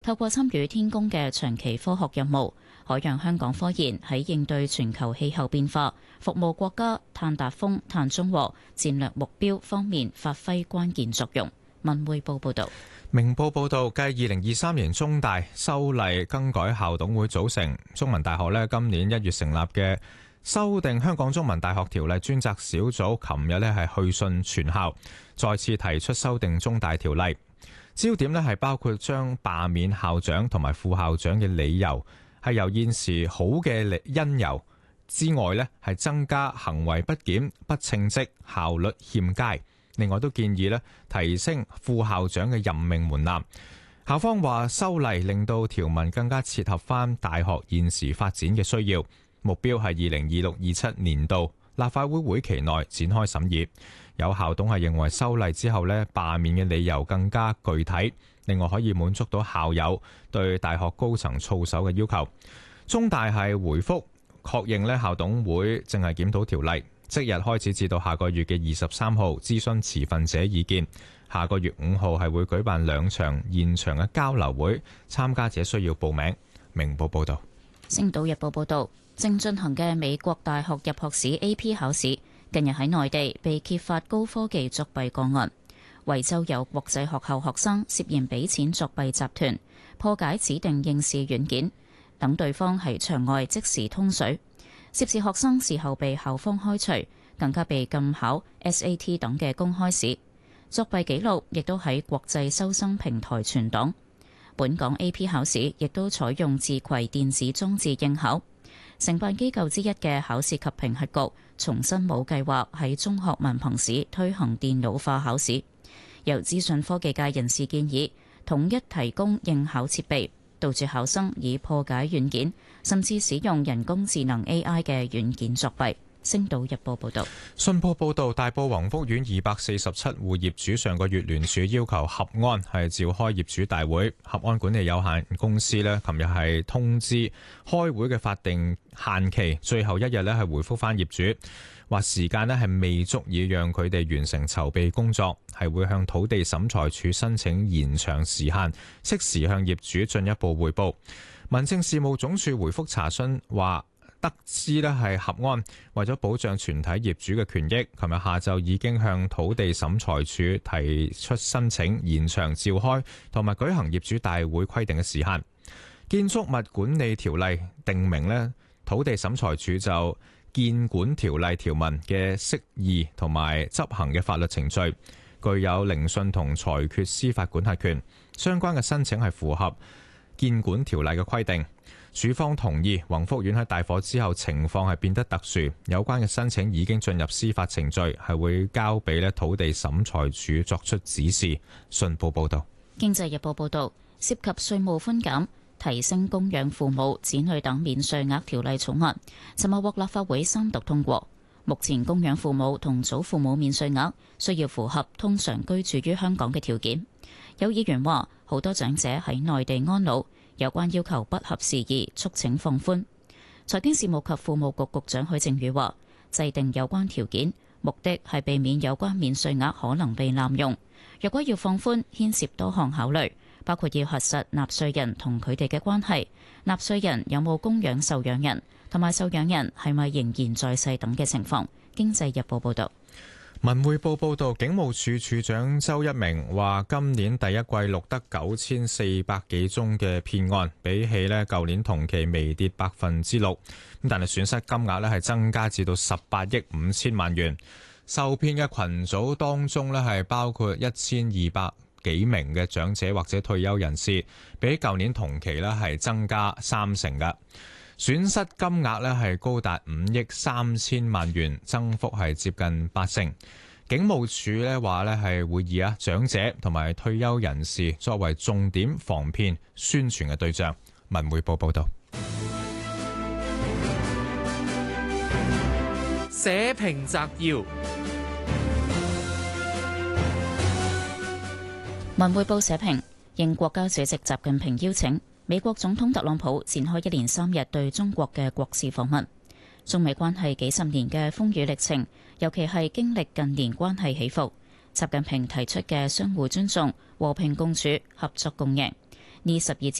透過參與天宮嘅長期科學任務，可讓香港科研喺應對全球氣候變化、服務國家碳達峰、碳中和戰略目標方面發揮關鍵作用。文匯報報道。 明報報道，繼2023年中大修例更改校董會組成，中文大學今年1月成立嘅修訂香港中文大學條例專責小組，琴日係去信全校，再次提出修訂中大條例。焦點係包括將罷免校長同埋副校長嘅理由係由現時好嘅因由之外係增加行為不檢、不稱職、效率欠佳。另外都建議提升副校長嘅任命門檻。校方話修例令到條文更加切合翻大學現時發展嘅需要，目標係2026-27年度立法會會期內展開審議。有校董係認為修例之後罷免嘅理由更加具體，另外可以滿足到校友對大學高層操守嘅要求。中大係回覆確認校董會正係檢討條例，即日開始至到下個月嘅23號諮詢持份者意見，下個月5號係會舉辦2場現場嘅交流會，參加者需要報名。明報報道。 星島日報報道，正進行嘅美國大學入學試 AP 考試近日喺內地被揭發高科技作弊個案，惠州有國際學校學生涉嫌俾錢作弊集團，破解指定應試軟件，等對方喺場外即時通水。涉事學生事後被校方開除，更加被禁考 SAT 等嘅公開試。作弊記錄亦都喺國際收生平台存檔。本港 AP 考試亦都採用自攜電子裝置應考。承辦機構之一嘅考試及評核局重申冇計劃喺中學文憑試推行電腦化考試。由資訊科技界人士建議統一提供應考設備，杜絕考生以破解軟件，甚至使用人工智能 AI 嘅軟件作弊。星島日報報道。 信報報道，大埔宏福苑247戶業主上個月聯署要求合安係召開業主大會，合安管理有限公司琴日係通知開會嘅法定限期，最後一日係回覆翻業主，話時間係未足以讓佢哋完成籌備工作，係會向土地審裁處申請延長時限，適時向業主進一步匯報。民政事務總署回覆查詢話，得知係合安為咗保障全體業主嘅權益，琴日下晝已經向土地審裁處提出申請延長召開同埋舉行業主大會規定嘅時限。建築物管理條例定明土地審裁處就建管條例條文嘅釋義同埋執行嘅法律程序，具有聆訊同裁決司法管轄權。相關嘅申請係符合建管條例嘅規定。署方同意宏福苑喺大火之後情況係變得特殊，有關嘅申請已經進入司法程序，係會交俾土地審裁處作出指示。信報報道。 經濟日報報道，涉及稅務寬減、提升供養父母、子女等免稅額條例草案，尋日獲立法會三讀通過。目前供養父母同祖父母免稅額需要符合通常居住於香港嘅條件。有議員話，好多長者喺內地安老，有關要求不合時宜，促請放寬。財經事務及庫務局局長許正宇話，制定有關條件目的係避免有關免稅額可能被濫用。若果要放寬，牽涉多項考慮，包括要核實納稅人同佢哋嘅關係，納稅人有冇供養受養人，同埋受養人係咪仍然在世等嘅情況。經濟日報報道。 文匯報報道，警務處處長周一鳴話，今年第一季錄得9400幾宗嘅騙案，比起舊年同期微跌6%，但係損失金額係增加至到18億5千萬元。受騙嘅群組當中係包括1200幾名嘅長者或者退休人士，比舊年同期係增加30%嘅。損失金額係高達5億3千萬元，增幅係接近80%。警務處話係會以長者同埋退休人士作為重點防騙宣傳嘅對象。文匯報報道。 社評摘要。 文匯報社評，應國家主席習近平邀請，美國總統特朗普展開一連3日對中國嘅國事訪問。中美關係幾十年嘅風雨歷程，尤其係經歷近年關係起伏，習近平提出嘅相互尊重、和平共處、合作共贏， 呢12